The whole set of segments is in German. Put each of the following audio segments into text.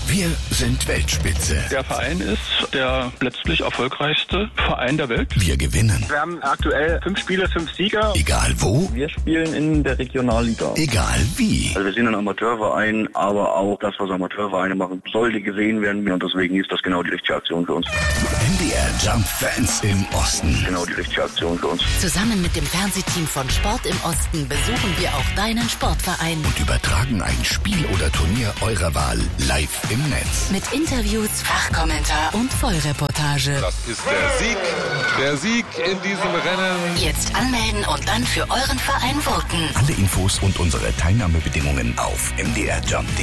Wir sind Weltspitze. Der Verein ist der letztlich erfolgreichste Verein der Welt. Wir gewinnen. Wir haben aktuell 5 Spiele, 5 Sieger. Egal wo. Wir spielen in der Regionalliga. Egal wie. Also wir sind ein Amateurverein, aber auch das, was Amateurvereine machen, sollte gesehen werden. Und deswegen ist das genau die richtige Aktion für uns. MDR Jump Fans im Osten. Genau die richtige Aktion für uns. Zusammen mit dem Fernsehteam von Sport im Osten besuchen wir auch deinen Sportverein. Und übertragen ein Spiel oder Turnier eurer Wahl live im Netz. Mit Interviews, Fachkommentar und Vollreportage. Das ist der Sieg in diesem Rennen. Jetzt anmelden und dann für euren Verein voten. Alle Infos und unsere Teilnahmebedingungen auf mdrjump.de.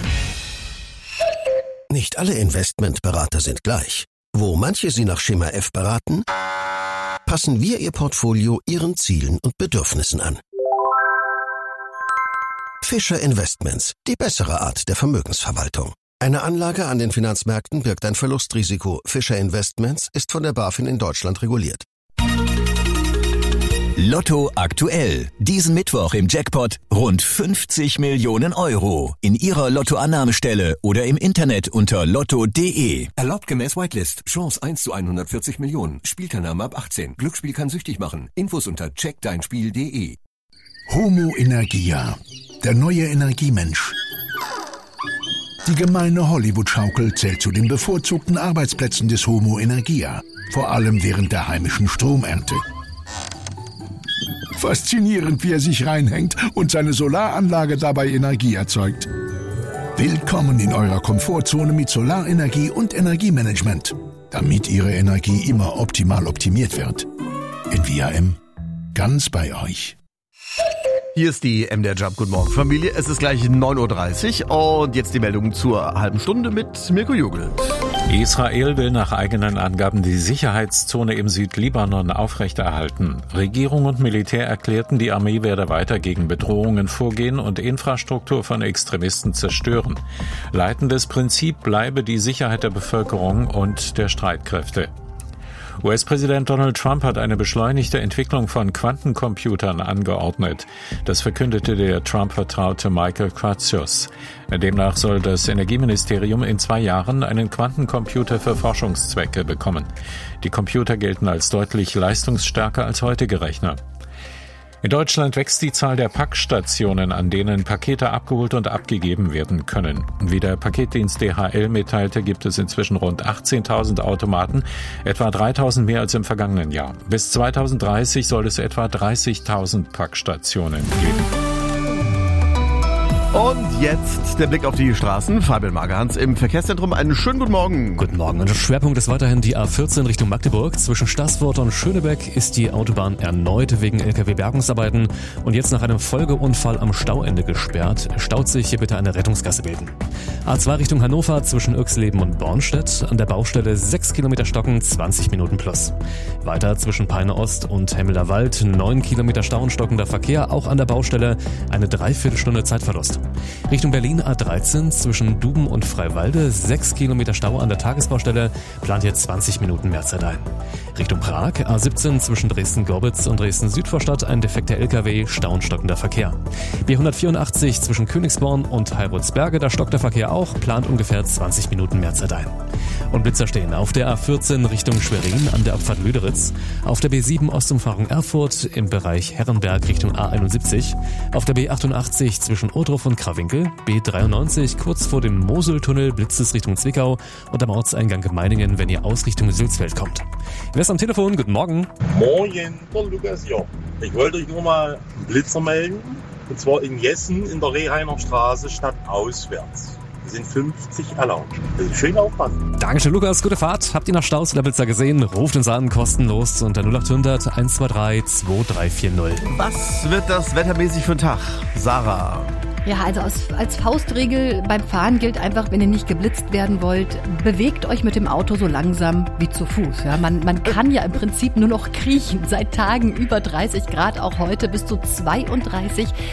Nicht alle Investmentberater sind gleich. Wo manche Sie nach Schema F beraten, passen wir Ihr Portfolio Ihren Zielen und Bedürfnissen an. Fischer Investments, die bessere Art der Vermögensverwaltung. Eine Anlage an den Finanzmärkten birgt ein Verlustrisiko. Fischer Investments ist von der BaFin in Deutschland reguliert. Lotto aktuell. Diesen Mittwoch im Jackpot rund 50 Millionen Euro. In Ihrer Lottoannahmestelle oder im Internet unter lotto.de. Erlaubt gemäß Whitelist. Chance 1 zu 140 Millionen. Spielteilnahme ab 18. Glücksspiel kann süchtig machen. Infos unter checkdeinspiel.de. Homo Energia. Der neue Energiemensch. Die gemeine Hollywood-Schaukel zählt zu den bevorzugten Arbeitsplätzen des Homo Energia. Vor allem während der heimischen Stromernte. Faszinierend, wie er sich reinhängt und seine Solaranlage dabei Energie erzeugt. Willkommen in eurer Komfortzone mit Solarenergie und Energiemanagement, damit Ihre Energie immer optimal optimiert wird. Envia-M, ganz bei euch. Hier ist die MDR Jump. Guten Morgen, Familie. Es ist gleich 9.30 Uhr und jetzt die Meldung zur halben Stunde mit Mirko Jugel. Israel will nach eigenen Angaben die Sicherheitszone im Südlibanon aufrechterhalten. Regierung und Militär erklärten, die Armee werde weiter gegen Bedrohungen vorgehen und Infrastruktur von Extremisten zerstören. Leitendes Prinzip bleibe die Sicherheit der Bevölkerung und der Streitkräfte. US-Präsident Donald Trump hat eine beschleunigte Entwicklung von Quantencomputern angeordnet. Das verkündete der Trump-Vertraute Michael Kratsius. Demnach soll das Energieministerium in 2 Jahren einen Quantencomputer für Forschungszwecke bekommen. Die Computer gelten als deutlich leistungsstärker als heutige Rechner. In Deutschland wächst die Zahl der Packstationen, an denen Pakete abgeholt und abgegeben werden können. Wie der Paketdienst DHL mitteilte, gibt es inzwischen rund 18.000 Automaten, etwa 3.000 mehr als im vergangenen Jahr. Bis 2030 soll es etwa 30.000 Packstationen geben. Und jetzt der Blick auf die Straßen. Fabian Magerhans im Verkehrszentrum. Einen schönen guten Morgen. Guten Morgen. Und der Schwerpunkt ist weiterhin die A14 Richtung Magdeburg. Zwischen Staßfurt und Schönebeck ist die Autobahn erneut wegen LKW-Bergungsarbeiten und jetzt nach einem Folgeunfall am Stauende gesperrt. Staut sich, hier bitte eine Rettungsgasse bilden. A2 Richtung Hannover zwischen Irxleben und Bornstedt. An der Baustelle 6 Kilometer stocken, 20 Minuten plus. Weiter zwischen Peine Ost und Hemmelder Wald 9 Kilometer Stau und stockender Verkehr. Auch an der Baustelle eine Dreiviertelstunde Zeitverlust. Richtung Berlin A13 zwischen Duben und Freiwalde 6 Kilometer Stau an der Tagesbaustelle, plant jetzt 20 Minuten mehr Zeit ein. Richtung Prag A17 zwischen Dresden-Gorbitz und Dresden-Südvorstadt ein defekter LKW, Stau und stockender Verkehr. B184 zwischen Königsborn und Heilbronnsberge, da stockt der Verkehr auch, plant ungefähr 20 Minuten mehr Zeit ein. Und Blitzer stehen auf der A14 Richtung Schwerin an der Abfahrt Lüderitz, auf der B7 Ostumfahrung Erfurt im Bereich Herrenberg Richtung A71, auf der B88 zwischen Ohrdruf und Krawinkel, B93 kurz vor dem Moseltunnel blitzt es Richtung Zwickau und am Ortseingang Meiningen, wenn ihr aus Richtung Sülzfeld kommt. Wer ist am Telefon? Guten Morgen. Moin, der Lukas hier. Ich wollte euch nur mal einen Blitzer melden, und zwar in Jessen in der Rehainer Straße stadtauswärts. Wir sind 50 erlaubt. Also schön aufpassen. Dankeschön, Lukas. Gute Fahrt. Habt ihr noch Staus oder Blitzer gesehen? Ruft uns an, kostenlos unter 0800 123 2340. Was wird das wettermäßig für ein Tag? Sarah. Ja, also als Faustregel beim Fahren gilt einfach, wenn ihr nicht geblitzt werden wollt, bewegt euch mit dem Auto so langsam wie zu Fuß. Ja, man kann ja im Prinzip nur noch kriechen. Seit Tagen über 30 Grad, auch heute bis zu 32. Es gibt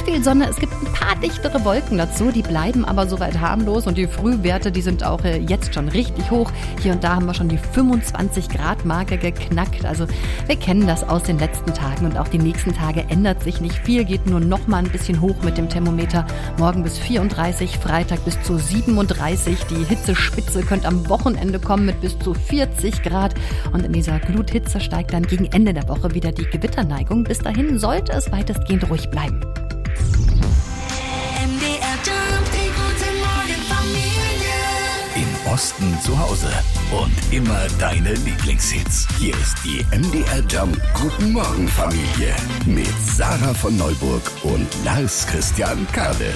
viel Sonne, es gibt ein paar dichtere Wolken dazu, die bleiben aber soweit harmlos und die Frühwerte, die sind auch jetzt schon richtig hoch. Hier und da haben wir schon die 25 Grad Marke geknackt, also wir kennen das aus den letzten Tagen und auch die nächsten Tage ändert sich nicht viel, geht nur noch mal ein bisschen hoch mit dem Thermometer. Morgen bis 34, Freitag bis zu 37, die Hitzespitze könnte am Wochenende kommen mit bis zu 40 Grad und in dieser Gluthitze steigt dann gegen Ende der Woche wieder die Gewitterneigung. Bis dahin sollte es weitestgehend ruhig bleiben. Im Osten zu Hause und immer deine Lieblingshits. Hier ist die MDR Jump Guten Morgen Familie mit Sarah von Neuburg und Lars Christian Kade.